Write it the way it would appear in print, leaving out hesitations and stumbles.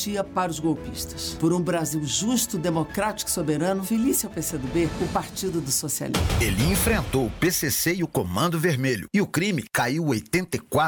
garantia para os golpistas. Por um Brasil justo, democrático e soberano, filice ao PCdoB, o Partido do Socialismo. Ele enfrentou o PCC e o Comando Vermelho. E o crime caiu 84